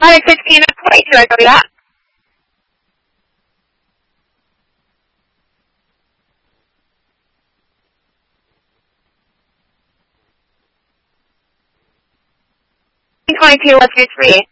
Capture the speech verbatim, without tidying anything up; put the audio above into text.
Hi, Christina. twenty-two, I copy that. twenty-two, let's do three.